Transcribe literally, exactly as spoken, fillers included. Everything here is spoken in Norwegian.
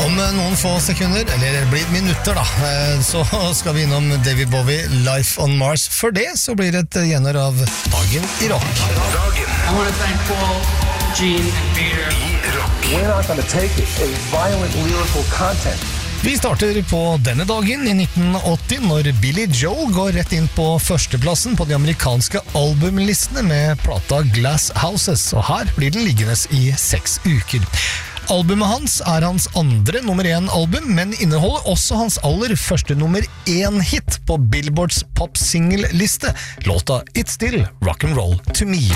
Om noen få sekunder, eller det blir minutter da, så skal vi innom David Bowie, Life on Mars. For det så blir det et gjenhør av Dagen i rock. Dagen. I want to thank Paul, Gene and Peter. I rock. We're not going to take a violent lyrical content. Vi starter på denne dagen i nitten åtti, når Billy Joel går rett inn på førsteplassen på de amerikanske albumlistene med plata Glass Houses, og her blir den liggende i seks uker. Albumet hans er hans andre nummer én album, men inneholder også hans aller første nummer én hit på Billboards pop-single-liste, låta It's Still Rock'n'Roll to Me.